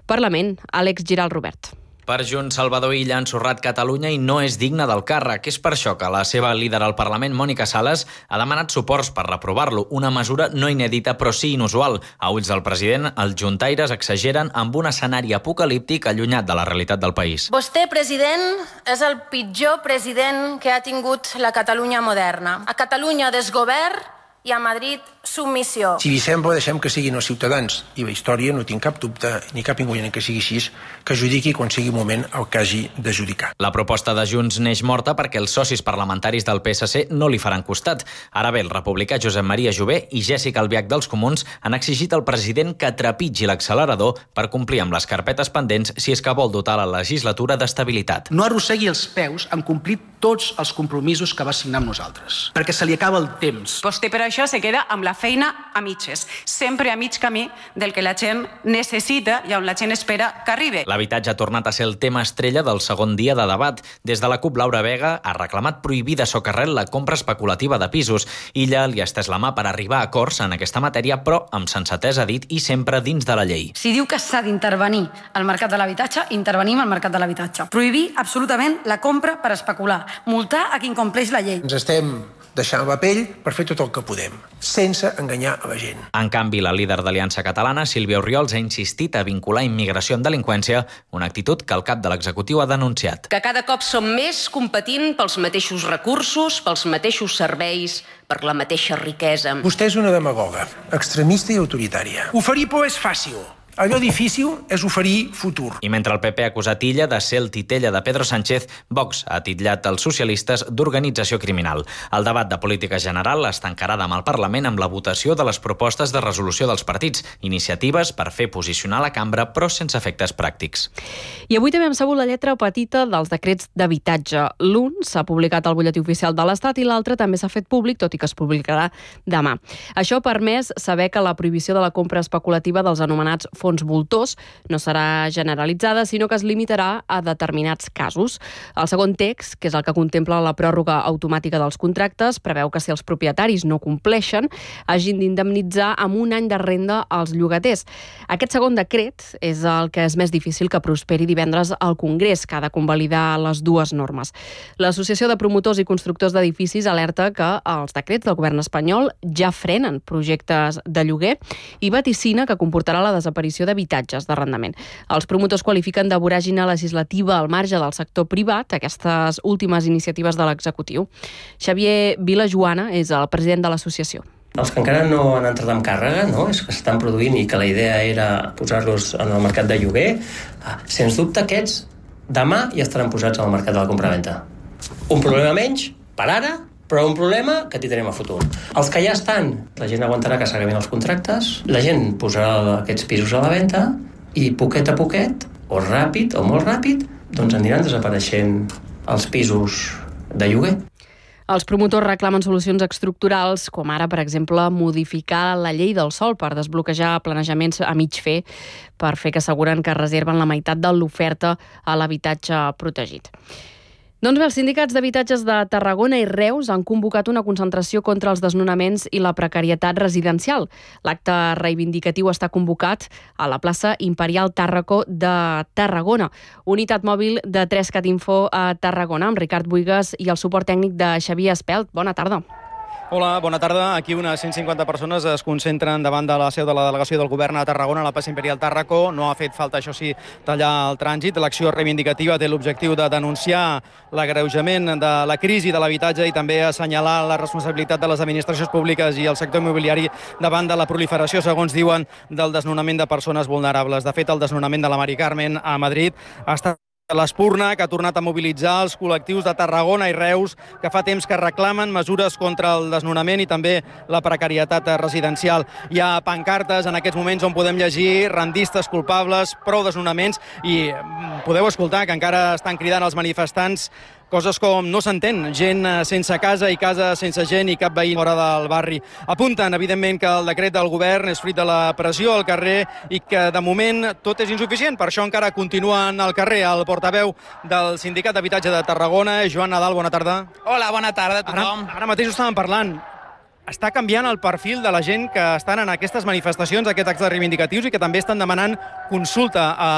Parlament, Àlex Giral Robert. Per Junts, Salvador Illa ha ensorrat Catalunya i no és digne del càrrec. És per això que la seva líder al Parlament, Mònica Sales, ha demanat suports per reprovar-lo, una mesura no inèdita però sí inusual. A ulls del president, els juntaires exageren amb un escenari apocalíptic allunyat de la realitat del país. Vostè, president, és el pitjor president que ha tingut la Catalunya moderna. A Catalunya desgovern i a Madrid submissió. Si li sembla, deixem que siguin els ciutadans i la història, no tinc cap dubte ni cap inconvenient que sigui així, que judiqui quan sigui moment el que hagi de judicar. La proposta de Junts neix morta perquè els socis parlamentaris del PSC no li faran costat. Ara bé, el republicà Josep Maria Jové i Jèssica Albiach dels Comuns han exigit al president que trepitgi l'accelerador per complir amb les carpetes pendents si és que vol dotar la legislatura d'estabilitat. No arrossegui els peus en complir tots els compromisos que va signar amb nosaltres, perquè se li acaba el temps. Vostè per això se queda amb la feina a mitges, sempre a mig camí del que la gent necessita i on la gent espera que arribi. L'habitatge ha tornat a ser el tema estrella del segon dia de debat. Des de la CUP, Laura Vega ha reclamat prohibir de socarrel la compra especulativa de pisos. Illa li ha estès la mà per arribar a acords en aquesta matèria, però amb sensatesa, ha dit, i sempre dins de la llei. Si diu que s'ha d'intervenir al mercat de l'habitatge, intervenim al mercat de l'habitatge. Prohibir absolutament la compra per especular. Multar a qui incompleix la llei. Ens estem deixant la pell per fer tot el que podem, sense enganyar a la gent. En canvi, la líder d'Aliança Catalana, Sílvia Orriols, ha insistit a vincular immigració amb delinqüència, una actitud que el cap de l'executiu ha denunciat. Que cada cop som més competint pels mateixos recursos, pels mateixos serveis, per la mateixa riquesa. Vostè és una demagoga, extremista i autoritària. Oferir por és fàcil. Allò difícil és oferir futur. I mentre el PP ha acusat Illa de ser el titella de Pedro Sánchez, Vox ha titllat els socialistes d'organització criminal. El debat de política general es tancarà demà al Parlament amb la votació de les propostes de resolució dels partits, iniciatives per fer posicionar la cambra però sense efectes pràctics. I avui també hem sabut la lletra petita dels decrets d'habitatge. L'un s'ha publicat al butlletí oficial de l'Estat i l'altre també s'ha fet públic, tot i que es publicarà demà. Això ha permès saber que la prohibició de la compra especulativa dels anomenats fons voltors no serà generalitzada, sinó que es limitarà a determinats casos. El segon text, que és el que contempla la pròrroga automàtica dels contractes, preveu que si els propietaris no compleixen, hagin d'indemnitzar amb un any de renda als llogaters. Aquest segon decret és el que és més difícil que prosperi divendres al Congrés, que ha de convalidar les dues normes. L'Associació de Promotors i Constructors d'Edificis alerta que els decrets del govern espanyol ja frenen projectes de lloguer i vaticina que comportarà la desaparició d'habitatges d'arrendament. Els promotors qualifiquen de voràgina legislativa al marge del sector privat aquestes últimes iniciatives de l'executiu. Xavier Vilajoana és el president de l'associació. Els que encara no han entrat en càrrega, és que s'estan produint i que la idea era posar-los en el mercat de lloguer, sens dubte aquests demà ja estaran posats al mercat de la compravenda. Un problema menys per ara, però un problema que tindrem a futur. Els que ja estan, la gent aguantarà que s'acabin els contractes, la gent posarà aquests pisos a la venda i poquet a poquet, o ràpid o molt ràpid, doncs aniran desapareixent els pisos de lloguer. Els promotors reclamen solucions estructurals, com ara, per exemple, modificar la llei del sòl per desbloquejar planejaments a mig fer, per fer que asseguren que reserven la meitat de l'oferta a l'habitatge protegit. Doncs bé, els sindicats d'habitatges de Tarragona i Reus han convocat una concentració contra els desnonaments i la precarietat residencial. L'acte reivindicatiu està convocat a la plaça Imperial Tàrraco de Tarragona. Unitat mòbil de 3CAT Info a Tarragona, amb Ricard Buigas i el suport tècnic de Xavier Espelt. Bona tarda. Hola, bona tarda. Aquí unes 150 persones es concentren davant de la seu de la delegació del govern a Tarragona, a la plaça Imperial Tàrraco. No ha fet falta, això sí, tallar el trànsit. L'acció reivindicativa té l'objectiu de denunciar l'agreujament de la crisi de l'habitatge i també assenyalar la responsabilitat de les administracions públiques i el sector immobiliari davant de la proliferació, segons diuen, del desnonament de persones vulnerables. De fet, el desnonament de la Mari Carmen a Madrid ha estat l'espurna que ha tornat a mobilitzar els col·lectius de Tarragona i Reus, que fa temps que reclamen mesures contra el desnonament i també la precarietat residencial. Hi ha pancartes en aquests moments on podem llegir rendistes culpables, prou desnonaments, i podeu escoltar que encara estan cridant els manifestants coses com no s'entén, gent sense casa i casa sense gent i cap veí fora del barri. Apunten, evidentment, que el decret del govern és fruit de la pressió al carrer i que, de moment, tot és insuficient. Per això encara continuen al carrer. El portaveu del Sindicat d'Habitatge de Tarragona, Joan Nadal, bona tarda. Hola, bona tarda a tothom. Ara mateix ho estàvem parlant. Està canviant el perfil de la gent que estan en aquestes manifestacions, aquests actes reivindicatius, i que també estan demanant consulta a